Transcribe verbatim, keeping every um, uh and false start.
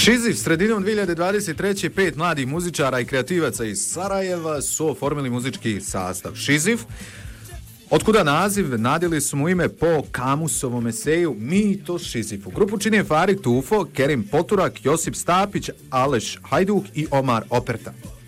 Šizif, sredinom dvije hiljade dvadeset treće. pet mladih muzičara i kreativaca iz Sarajeva su oformili muzički sastav Šizif. Otkuda naziv? Nadili su mu ime po Kamusovom eseju Mi to Šizifu. Grupu čine Farik Tufo, Kerim Poturak, Josip Stapić, Aleš Hajduk i Omar Operta.